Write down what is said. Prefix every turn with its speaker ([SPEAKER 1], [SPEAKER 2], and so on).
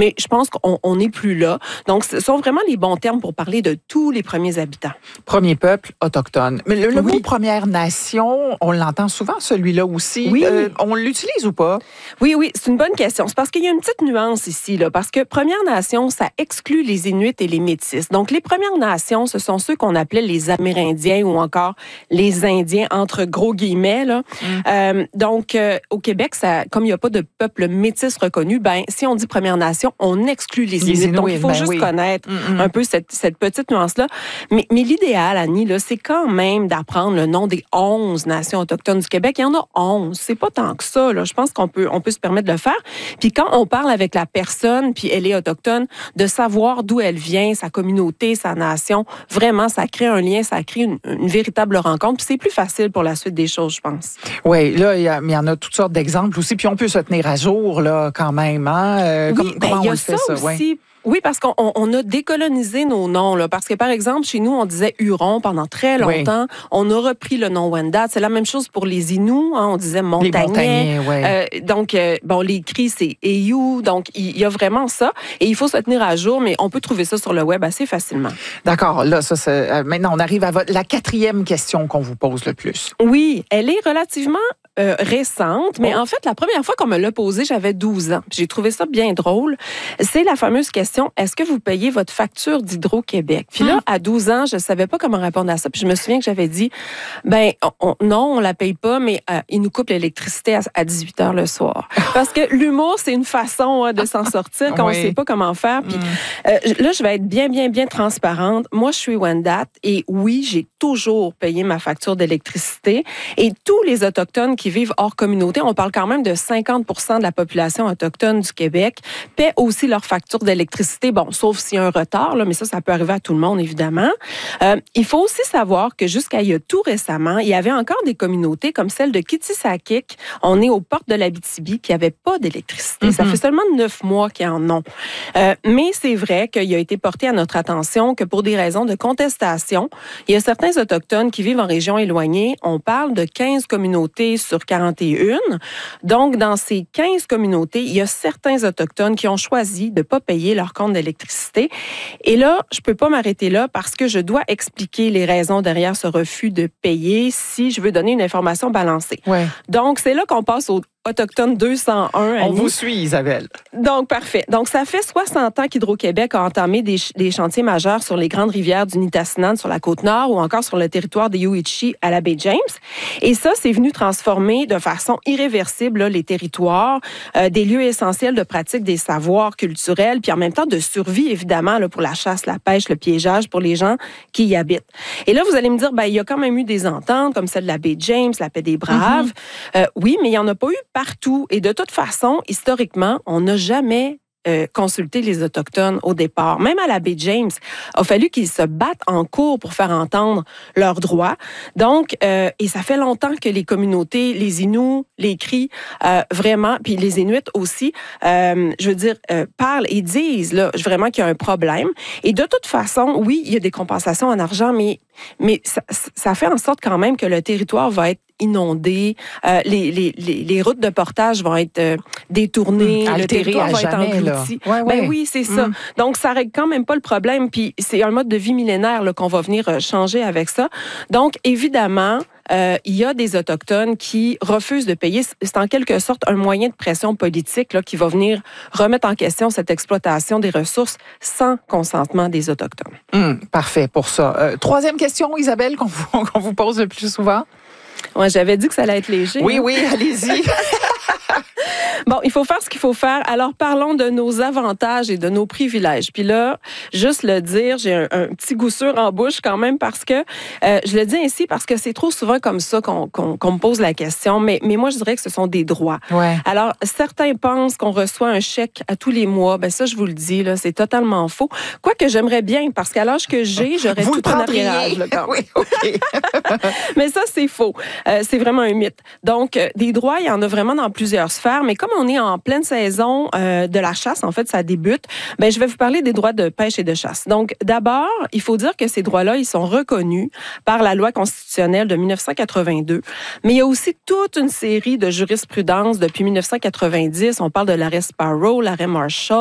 [SPEAKER 1] mais je pense qu'on n'est plus là. Donc, ce sont vraiment les bons termes pour parler de tous les premiers habitants.
[SPEAKER 2] Premier peuple autochtone. Mais le
[SPEAKER 1] Oui.
[SPEAKER 2] mot Première Nation, on l'entend souvent, celui-là aussi.
[SPEAKER 1] Oui.
[SPEAKER 2] On l'utilise ou pas?
[SPEAKER 1] Oui, c'est une bonne question. C'est parce qu'il y a une petite nuance ici, là, parce que Première Nation, ça exclut les Inuits et les Métis. Donc, les Premières Nations, ce sont ceux qu'on appelait les Amérindiens ou encore les Indiens, entre gros guillemets. Là. Donc, au Québec, comme il n'y a pas de peuple métis reconnu, ben si on dit Première Nation, on exclut les Inuits. Donc, il faut juste connaître un peu cette petite nuance-là. Mais l'idéal, Annie, là, c'est quand même d'apprendre le nom des 11 nations autochtones du Québec. Il y en a 11. C'est pas tant que ça. Là. Je pense qu'on peut se permettre de le faire. Puis quand on parle avec la personne, puis elle est autochtone, de savoir d'où elle vient, sa communauté, sa nation, vraiment, ça crée un lien, ça crée une véritable rencontre. Puis c'est plus facile pour la suite des choses, je pense.
[SPEAKER 2] Oui, là, il y en a toutes sortes d'exemples aussi. Puis on peut se tenir à jour, là, quand même. Hein?
[SPEAKER 1] Oui,
[SPEAKER 2] comment
[SPEAKER 1] il y
[SPEAKER 2] on
[SPEAKER 1] a
[SPEAKER 2] le fait, ça?
[SPEAKER 1] aussi.
[SPEAKER 2] Ouais.
[SPEAKER 1] Oui, parce qu'on a décolonisé nos noms. Là, parce que, par exemple, chez nous, on disait Huron pendant très longtemps. Oui. On a repris le nom Wendat. C'est la même chose pour les Inuits. Hein, on disait Montagnais. Donc, les Cris, c'est Eyu. Donc, il y a vraiment ça. Et il faut se tenir à jour, mais on peut trouver ça sur le web assez facilement.
[SPEAKER 2] D'accord. Là, maintenant, on arrive à la 4e question qu'on vous pose le plus.
[SPEAKER 1] Oui, elle est relativement récente, mais en fait, la première fois qu'on me l'a posée, j'avais 12 ans. J'ai trouvé ça bien drôle. C'est la fameuse question, est-ce que vous payez votre facture d'Hydro-Québec? Puis là, à 12 ans, je ne savais pas comment répondre à ça. Puis je me souviens que j'avais dit, non, on la paye pas, mais ils nous coupent l'électricité à 18 h le soir. Parce que l'humour, c'est une façon de s'en sortir quand on ne sait pas comment faire. Puis là, je vais être bien transparente. Moi, je suis Wendat et oui, j'ai toujours payé ma facture d'électricité. Et tous les Autochtones qui vivent hors communauté, on parle quand même de 50 % de la population autochtone du Québec, paient aussi leur facture d'électricité, sauf s'il y a un retard, là, mais ça peut arriver à tout le monde, évidemment. Il faut aussi savoir que jusqu'à il y a tout récemment, il y avait encore des communautés comme celle de Kitsisakik, on est aux portes de l'Abitibi, qui n'avaient pas d'électricité. Ça fait seulement 9 mois qu'ils en ont. Mais c'est vrai qu'il a été porté à notre attention que pour des raisons de contestation, il y a certains Autochtones qui vivent en région éloignée. On parle de 15 communautés sur 41. Donc, dans ces 15 communautés, il y a certains Autochtones qui ont choisi de ne pas payer leur compte d'électricité. Et là, je ne peux pas m'arrêter là parce que je dois expliquer les raisons derrière ce refus de payer si je veux donner une information balancée.
[SPEAKER 2] Ouais.
[SPEAKER 1] Donc, c'est là qu'on passe au Autochtone 201. Annie.
[SPEAKER 2] On vous suit, Isabelle.
[SPEAKER 1] Donc, parfait. Donc, ça fait 60 ans qu'Hydro-Québec a entamé des chantiers majeurs sur les grandes rivières du Nitassinan, sur la Côte-Nord ou encore sur le territoire des Yuichi à la baie James. Et ça, c'est venu transformer de façon irréversible les territoires, des lieux essentiels de pratique des savoirs culturels, puis en même temps de survie, évidemment, là, pour la chasse, la pêche, le piégeage, pour les gens qui y habitent. Et là, vous allez me dire, il y a quand même eu des ententes, comme celle de la baie James, la paix des Braves. Oui, mais il n'y en a pas eu partout. Et de toute façon, historiquement, on n'a jamais consulté les Autochtones au départ. Même à la baie James, il a fallu qu'ils se battent en cours pour faire entendre leurs droits. Donc, et ça fait longtemps que les communautés, les Inuits, les Cris, vraiment, puis les Inuits aussi, parlent et disent là, vraiment qu'il y a un problème. Et de toute façon, oui, il y a des compensations en argent, mais ça fait en sorte quand même que le territoire va être inondé, les routes de portage vont être détournées, le territoire va être englouti. Oui, c'est ça. Donc, ça règle quand même pas le problème, puis c'est un mode de vie millénaire là, qu'on va venir changer avec ça. Donc, évidemment, il y a des Autochtones qui refusent de payer. C'est en quelque sorte un moyen de pression politique là, qui va venir remettre en question cette exploitation des ressources sans consentement des Autochtones.
[SPEAKER 2] Parfait pour ça. 3e question, Isabelle, qu'on vous pose le plus souvent.
[SPEAKER 1] Ouais, j'avais dit que ça allait être léger.
[SPEAKER 2] Oui, allez-y.
[SPEAKER 1] Bon, il faut faire ce qu'il faut faire. Alors, parlons de nos avantages et de nos privilèges. Puis là, juste le dire, j'ai un petit goût sûr en bouche quand même parce que, je le dis ainsi parce que c'est trop souvent comme ça qu'on me pose la question, mais moi, je dirais que ce sont des droits.
[SPEAKER 2] Ouais.
[SPEAKER 1] Alors, certains pensent qu'on reçoit un chèque à tous les mois. Ben ça, je vous le dis, là, c'est totalement faux. Quoique j'aimerais bien, parce qu'à l'âge que j'ai, j'aurais tout un arriérage.
[SPEAKER 2] Oui, OK.
[SPEAKER 1] Mais ça, c'est faux. C'est vraiment un mythe. Donc, des droits, il y en a vraiment dans plusieurs sphères, mais comme on est en pleine saison de la chasse, en fait, ça débute, je vais vous parler des droits de pêche et de chasse. Donc, d'abord, il faut dire que ces droits-là, ils sont reconnus par la loi constitutionnelle de 1982, mais il y a aussi toute une série de jurisprudences depuis 1990. On parle de l'arrêt Sparrow, l'arrêt Marshall,